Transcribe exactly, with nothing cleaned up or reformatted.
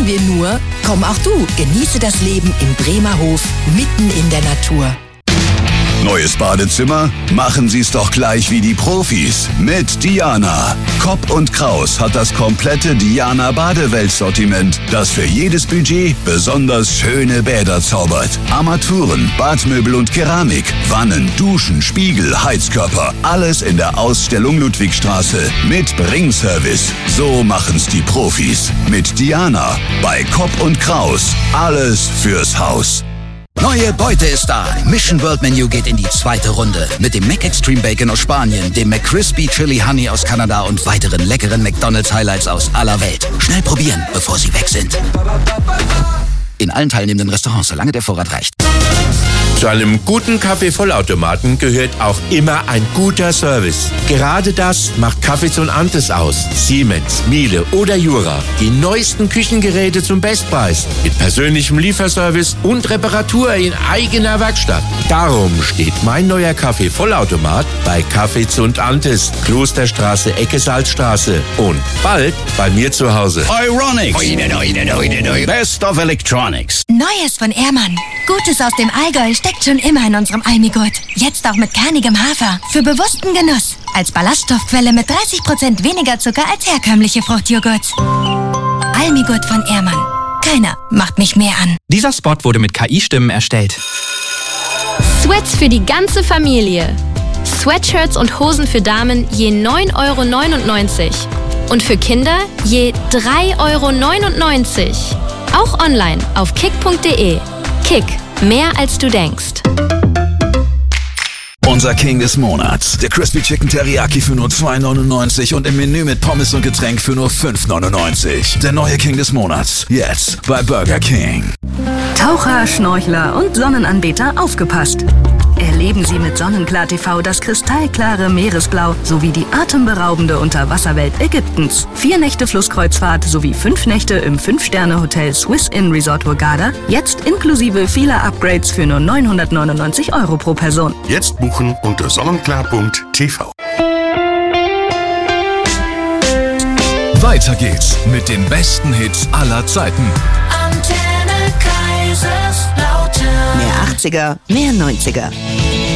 sagen wir nur, komm auch du, genieße das Leben im Bremer Hof, mitten in der Natur. Neues Badezimmer? Machen Sie es doch gleich wie die Profis mit Diana. Kopp und Kraus hat das komplette Diana Badewelt-Sortiment, das für jedes Budget besonders schöne Bäder zaubert. Armaturen, Badmöbel und Keramik, Wannen, Duschen, Spiegel, Heizkörper, alles in der Ausstellung Ludwigstraße mit Bringservice. So machen's die Profis mit Diana bei Kopp und Kraus. Alles fürs Haus. Neue Beute ist da. Mission World Menu geht in die zweite Runde. Mit dem Mac Extreme Bacon aus Spanien, dem McCrispy Chili Honey aus Kanada und weiteren leckeren McDonald's Highlights aus aller Welt. Schnell probieren, bevor sie weg sind. In allen teilnehmenden Restaurants, solange der Vorrat reicht. Zu einem guten Kaffee-Vollautomaten gehört auch immer ein guter Service. Gerade das macht Cafés und Antes aus. Siemens, Miele oder Jura. Die neuesten Küchengeräte zum Bestpreis. Mit persönlichem Lieferservice und Reparatur in eigener Werkstatt. Darum steht mein neuer Kaffee-Vollautomat bei Cafés und Antes. Klosterstraße, Ecke Salzstraße. Und bald bei mir zu Hause. Euronics. Oide, oide, oide, oide. Best of Electronics. Neues von Ehrmann. Gutes aus dem Allgäu steckt schon immer in unserem Almigurt. Jetzt auch mit kernigem Hafer. Für bewussten Genuss. Als Ballaststoffquelle mit dreißig Prozent weniger Zucker als herkömmliche Fruchtjoghurt. Almigurt von Ehrmann. Keiner macht mich mehr an. Dieser Spot wurde mit K I-Stimmen erstellt. Sweats für die ganze Familie. Sweatshirts und Hosen für Damen je neun Euro neunundneunzig. Und für Kinder je drei Euro neunundneunzig. Auch online auf kick punkt de. Kick. Mehr als du denkst. Unser King des Monats. Der Crispy Chicken Teriyaki für nur zwei neunundneunzig und im Menü mit Pommes und Getränk für nur fünf neunundneunzig. Der neue King des Monats. Jetzt bei Burger King. Taucher, Schnorchler und Sonnenanbeter, aufgepasst! Erleben Sie mit Sonnenklar T V das kristallklare Meeresblau sowie die atemberaubende Unterwasserwelt Ägyptens. Vier Nächte Flusskreuzfahrt sowie fünf Nächte im Fünf-Sterne-Hotel Swiss Inn Resort Hurghada. Jetzt inklusive vieler Upgrades für nur neunhundertneunundneunzig Euro pro Person. Jetzt buchen unter sonnenklar punkt t v. Weiter geht's mit den besten Hits aller Zeiten. Antenne Kaiserslautern. Mehr achtziger, mehr neunziger.